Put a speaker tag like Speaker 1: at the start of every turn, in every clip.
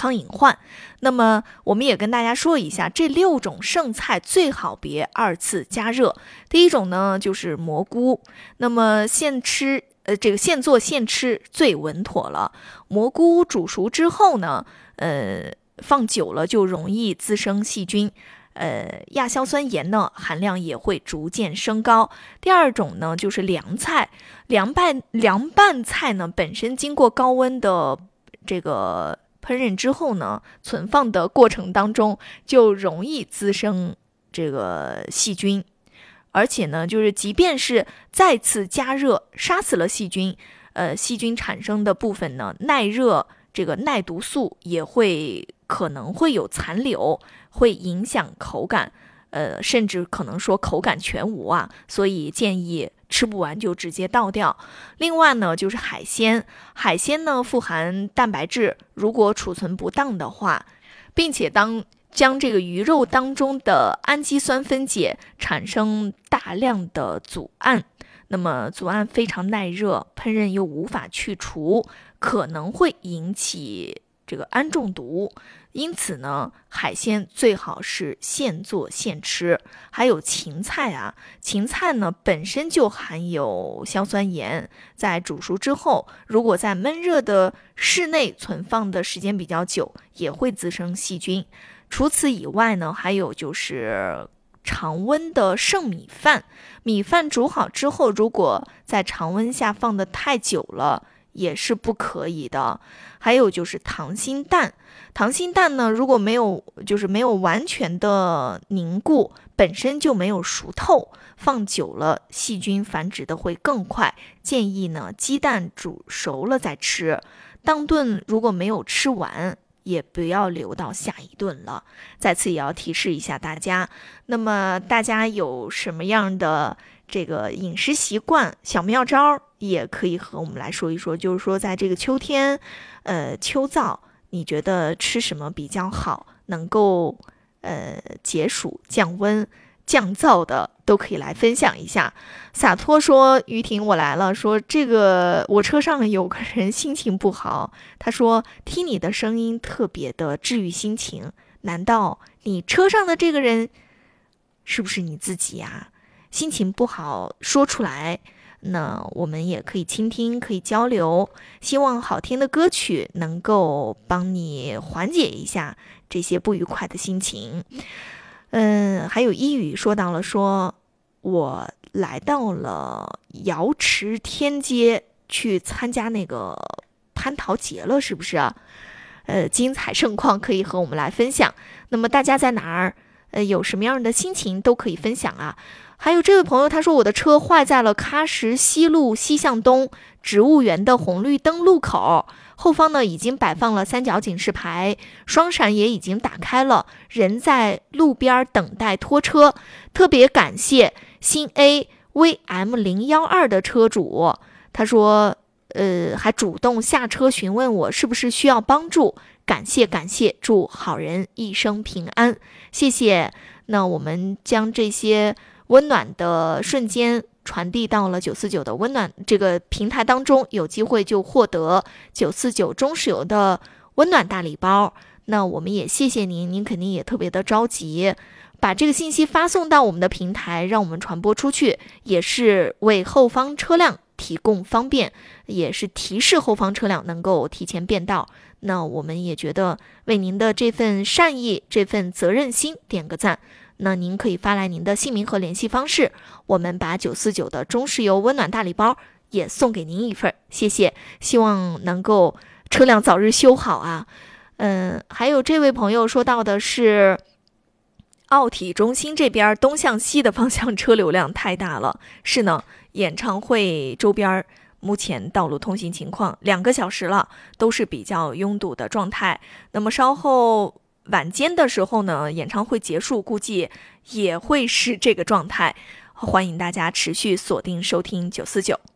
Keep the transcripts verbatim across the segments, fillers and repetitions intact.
Speaker 1: 康隐患。那么我们也跟大家说一下，这六种剩菜最好别二次加热。第一种呢就是蘑菇，那么现吃呃这个现做现吃最稳妥了。蘑菇煮熟之后呢，呃放久了就容易滋生细菌。呃，亚硝酸盐呢含量也会逐渐升高。第二种呢就是凉菜，凉拌凉拌菜呢本身经过高温的这个烹饪之后呢，存放的过程当中就容易滋生这个细菌，而且呢，就是即便是再次加热杀死了细菌，呃，细菌产生的部分呢，耐热这个耐毒素也会可能会有残留，会影响口感，呃，甚至可能说口感全无啊，所以建议吃不完就直接倒掉。另外呢，就是海鲜，海鲜呢富含蛋白质，如果储存不当的话，并且当将这个鱼肉当中的氨基酸分解，产生大量的组胺，那么组胺非常耐热，烹饪又无法去除，可能会引起这个氨中毒。因此呢，海鲜最好是现做现吃。还有芹菜啊，芹菜呢本身就含有硝酸盐，在煮熟之后，如果在闷热的室内存放的时间比较久，也会滋生细菌。除此以外呢，还有就是常温的剩米饭，米饭煮好之后，如果在常温下放的太久了，也是不可以的。还有就是溏心蛋，溏心蛋呢，如果没有就是没有完全的凝固，本身就没有熟透，放久了细菌繁殖的会更快。建议呢，鸡蛋煮熟了再吃。当顿如果没有吃完，也不要留到下一顿了。在此也要提示一下大家，那么大家有什么样的这个饮食习惯、小妙招，也可以和我们来说一说。就是说，在这个秋天，呃，秋燥，你觉得吃什么比较好，能够呃解暑、降温、降燥的，都可以来分享一下。洒脱说：“于婷，我来了。说这个我车上有个人心情不好，他说听你的声音特别的治愈心情。难道你车上的这个人是不是你自己呀？心情不好说出来，那我们也可以倾听，可以交流。希望好听的歌曲能够帮你缓解一下这些不愉快的心情。”嗯，还有一语说到了说，我来到了瑶池天街去参加那个蟠桃节了，是不是啊？呃，精彩盛况可以和我们来分享。那么大家在哪儿？呃，有什么样的心情都可以分享啊。还有这位朋友，他说我的车坏在了喀什西路西向东植物园的红绿灯路口，后方呢已经摆放了三角警示牌，双闪也已经打开了，人在路边等待拖车。特别感谢新 A V M 零一二的车主，他说呃，还主动下车询问我是不是需要帮助，感谢感谢，祝好人一生平安，谢谢。那我们将这些温暖的瞬间传递到了九四九的温暖这个平台当中，有机会就获得九四九中石油的温暖大礼包。那我们也谢谢您，您肯定也特别的着急，把这个信息发送到我们的平台，让我们传播出去，也是为后方车辆提供方便，也是提示后方车辆能够提前变道。那我们也觉得为您的这份善意、这份责任心点个赞。那您可以发来您的姓名和联系方式，我们把九四九的中石油温暖大礼包也送给您一份，谢谢。希望能够车辆早日修好啊。嗯，还有这位朋友说到的是奥体中心这边东向西的方向车流量太大了。是呢，演唱会周边目前道路通行情况两个小时了，都是比较拥堵的状态。那么稍后晚间的时候呢，演唱会结束估计也会是这个状态。欢迎大家持续锁定收听九四九。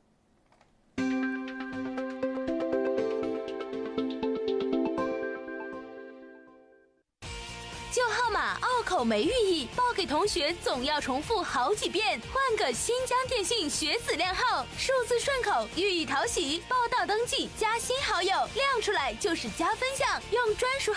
Speaker 2: 旧号码拗口没寓意，报给同学总要重复好几遍。换个新疆电信学子靓号，数字顺口，寓意讨喜。报到登记加新好友，亮出来就是加分项，用专属